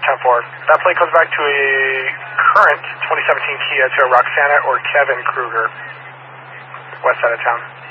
10-4. That plate goes back to a current 2017 Kia to Roxana or Kevin Kruger, west side of town.